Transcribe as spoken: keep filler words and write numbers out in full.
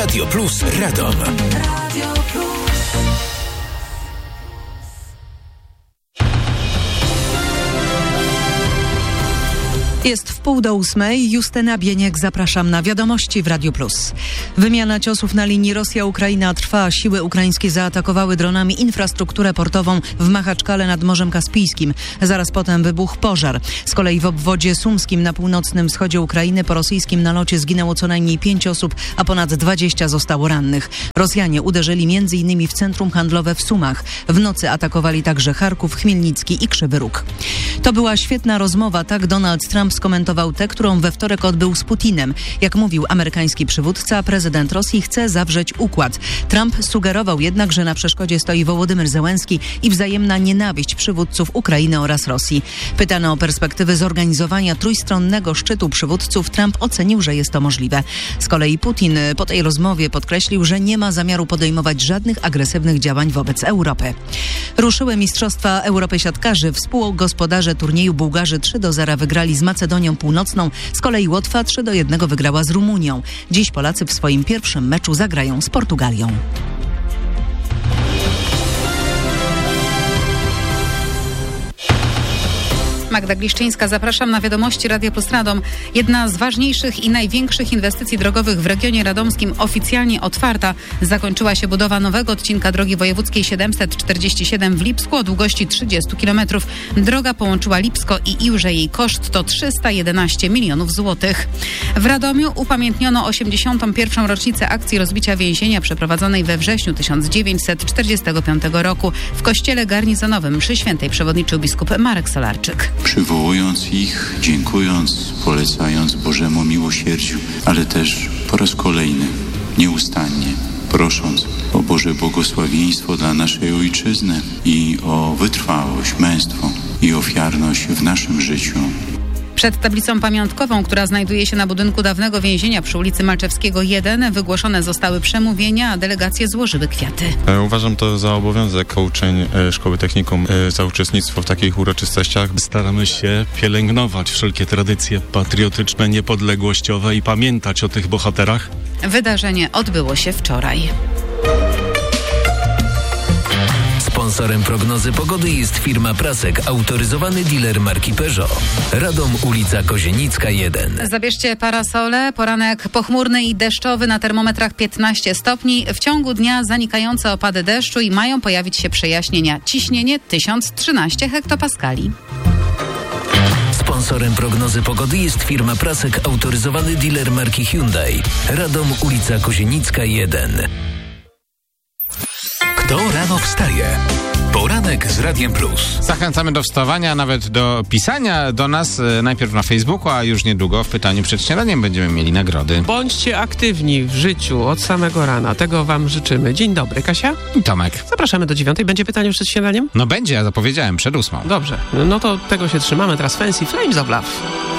Radio Plus Radom. Radio Plus. Jest w pół do ósmej. Justyna Bieniek, zapraszam na wiadomości w Radio Plus. Wymiana ciosów na linii Rosja-Ukraina trwa. Siły ukraińskie zaatakowały dronami infrastrukturę portową w Machaczkale nad Morzem Kaspijskim. Zaraz potem wybuchł pożar. Z kolei w obwodzie sumskim na północnym wschodzie Ukrainy po rosyjskim nalocie zginęło co najmniej pięć osób, a ponad dwadzieścia zostało rannych. Rosjanie uderzyli między innymi w centrum handlowe w Sumach. W nocy atakowali także Charków, Chmielnicki i Krzywy Róg. To była świetna rozmowa, tak Donald Trump skomentował tę, którą we wtorek odbył z Putinem. Jak mówił amerykański przywódca, prezydent Rosji chce zawrzeć układ. Trump sugerował jednak, że na przeszkodzie stoi Wołodymyr Zełenski i wzajemna nienawiść przywódców Ukrainy oraz Rosji. Pytany o perspektywy zorganizowania trójstronnego szczytu przywódców, Trump ocenił, że jest to możliwe. Z kolei Putin po tej rozmowie podkreślił, że nie ma zamiaru podejmować żadnych agresywnych działań wobec Europy. Ruszyły Mistrzostwa Europy siatkarzy. Współgospodarze turnieju Bułgarzy trzy do zera wygrali z Macedonią Północną, z kolei Łotwa trzy do jednego wygrała z Rumunią. Dziś Polacy w swoim pierwszym meczu zagrają z Portugalią. Magda Gliszczyńska, zapraszam na wiadomości Radio Plus Radom. Jedna z ważniejszych i największych inwestycji drogowych w regionie radomskim oficjalnie otwarta. Zakończyła się budowa nowego odcinka drogi wojewódzkiej siedemset czterdzieści siedem w Lipsku o długości trzydzieści kilometrów. Droga połączyła Lipsko i Iłże. Jej koszt to trzysta jedenaście milionów złotych. W Radomiu upamiętniono osiemdziesiątą pierwszą rocznicę akcji rozbicia więzienia przeprowadzonej we wrześniu tysiąc dziewięćset czterdziestego piątego roku. W kościele garnizonowym mszy świętej przewodniczył biskup Marek Solarczyk. Przywołując ich, dziękując, polecając Bożemu miłosierdziu, ale też po raz kolejny, nieustannie prosząc o Boże błogosławieństwo dla naszej Ojczyzny i o wytrwałość, męstwo i ofiarność w naszym życiu. Przed tablicą pamiątkową, która znajduje się na budynku dawnego więzienia przy ulicy Malczewskiego jeden, wygłoszone zostały przemówienia, a delegacje złożyły kwiaty. Uważam to za obowiązek uczeń Szkoły Technikum za uczestnictwo w takich uroczystościach. Staramy się pielęgnować wszelkie tradycje patriotyczne, niepodległościowe i pamiętać o tych bohaterach. Wydarzenie odbyło się wczoraj. Sponsorem prognozy pogody jest firma Prasek, autoryzowany dealer marki Peugeot. Radom, ulica Kozienicka jeden. Zabierzcie parasole. Poranek pochmurny i deszczowy, na termometrach piętnaście stopni. W ciągu dnia zanikające opady deszczu i mają pojawić się przejaśnienia. Ciśnienie tysiąc trzynaście hektopaskali. Sponsorem prognozy pogody jest firma Prasek, autoryzowany dealer marki Hyundai. Radom, ulica Kozienicka jeden. Kto rano wstaje? Poranek z Radiem Plus. Zachęcamy do wstawania, nawet do pisania do nas, najpierw na Facebooku, a już niedługo w pytaniu przed śniadaniem będziemy mieli nagrody. Bądźcie aktywni w życiu od samego rana. Tego wam życzymy. Dzień dobry, Kasia. I Tomek. Zapraszamy do dziewiątej. Będzie pytanie przed śniadaniem? No będzie, ja zapowiedziałem, przed ósmą. Dobrze, no to tego się trzymamy. Teraz Fancy Flames of Love.